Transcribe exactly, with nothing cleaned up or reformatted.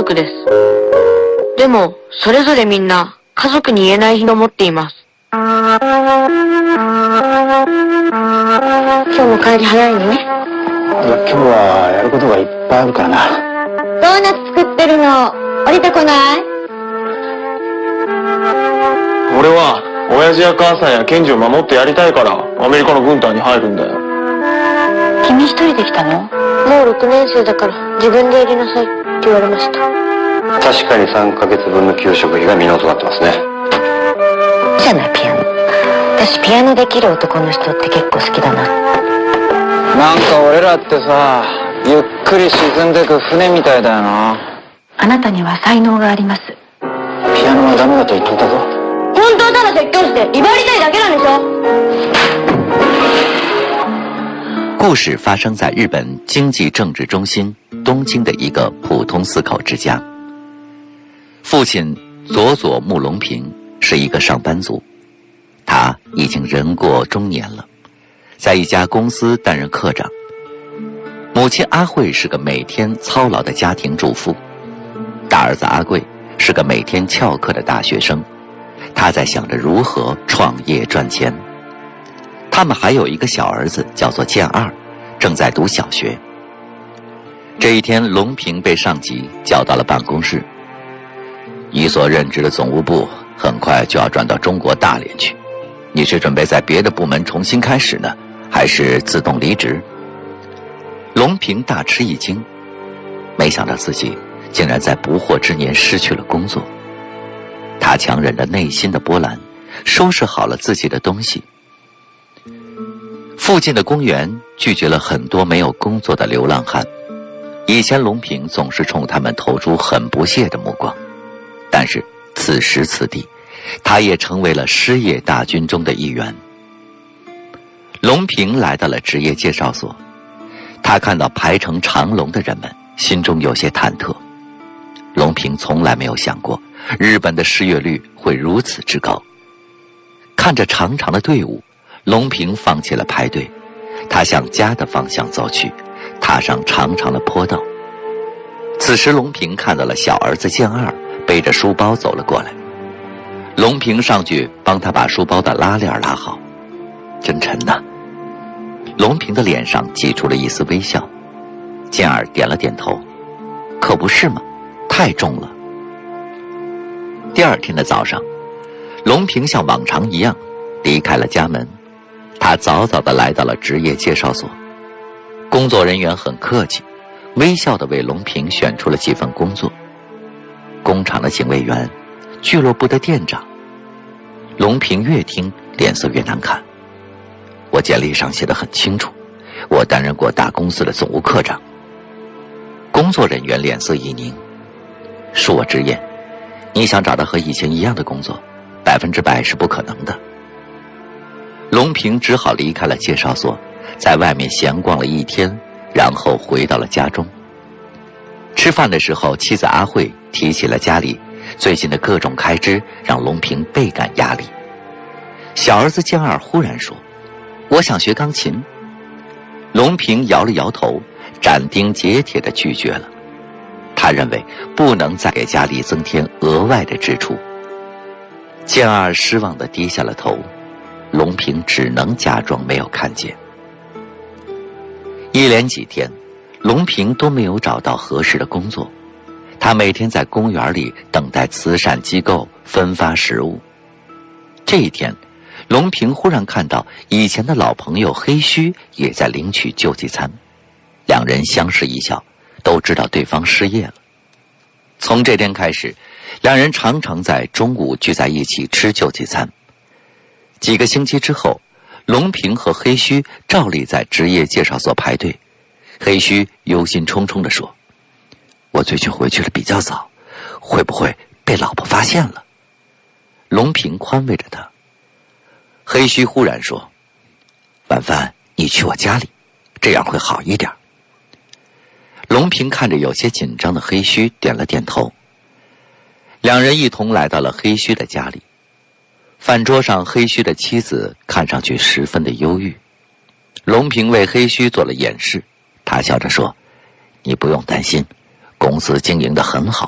族です。でも、それぞれみんな家族に言えない日を持っています。今日も帰り早いの？いや、 今日はやることがいっぱいあるからな。 ドーナツ作ってるの、降りてこない？ 俺は親父や母さんや賢治を守ってやりたいからアメリカの軍隊に入るんだよ。 君一人で来たの？もうろくねん生だから自分でやりなさいって言われました。 確かにさんかげつぶんの給食費が未納となってますね。 じゃない、ピアノ。私ピアノできる男の人って結構好きだな。 なんか俺らってさ、ゆっくり沈んでく船みたいだよな。 あなたには才能があります。 ピアノはダメだと言っていたぞ。 本当ただ説教して威張りたいだけなんでしょ。 故事发生在日本经济政治中心东京的一个普通四口之家。父亲佐佐木隆平是一个上班族，他已经人过中年了，在一家公司担任科长。母亲阿慧是个每天操劳的家庭主妇，大儿子阿贵是个每天翘课的大学生，他在想着如何创业赚钱。他们还有一个小儿子叫做健二，正在读小学。这一天，隆平被上级叫到了办公室。你所任职的总务部很快就要转到中国大连去，你是准备在别的部门重新开始呢，还是自动离职？隆平大吃一惊，没想到自己竟然在不惑之年失去了工作。他强忍着内心的波澜，收拾好了自己的东西。附近的公园拒绝了很多没有工作的流浪汉，以前隆平总是冲他们投出很不屑的目光，但是此时此地，他也成为了失业大军中的一员。隆平来到了职业介绍所，他看到排成长龙的人们，心中有些忐忑。隆平从来没有想过日本的失业率会如此之高。看着长长的队伍，隆平放弃了排队，他向家的方向走去，踏上长长的坡道。此时隆平看到了小儿子健二背着书包走了过来，隆平上去帮他把书包的拉链拉好。真沉呐！隆平的脸上挤出了一丝微笑。健二点了点头，可不是嘛，太重了。第二天的早上，隆平像往常一样离开了家门，他早早地来到了职业介绍所。工作人员很客气，微笑地为隆平选出了几份工作。工厂的警卫员，俱乐部的店长。隆平越听脸色越难看。我简历上写得很清楚，我担任过大公司的总务科长。工作人员脸色一凝，恕我直言，你想找到和以前一样的工作，百分之百是不可能的。隆平只好离开了介绍所，在外面闲逛了一天，然后回到了家中。吃饭的时候，妻子阿慧提起了家里最近的各种开支，让隆平倍感压力。小儿子健二忽然说：“我想学钢琴。”隆平摇了摇头，斩钉截铁地拒绝了。他认为不能再给家里增添额外的支出。健二失望地低下了头，隆平只能假装没有看见。一连几天，隆平都没有找到合适的工作。他每天在公园里等待慈善机构分发食物。这一天，隆平忽然看到以前的老朋友黑须也在领取救济餐，两人相视一笑，都知道对方失业了。从这天开始，两人常常在中午聚在一起吃救济餐。几个星期之后，隆平和黑须照例在职业介绍所排队。黑须忧心忡忡地说：“我最近回去的比较早，会不会被老婆发现了？”隆平宽慰着他。黑须忽然说：“晚饭你去我家里，这样会好一点。”隆平看着有些紧张的黑须，点了点头。两人一同来到了黑须的家里。饭桌上，黑须的妻子看上去十分的忧郁。隆平为黑须做了掩饰，他笑着说：“你不用担心，公司经营得很好。”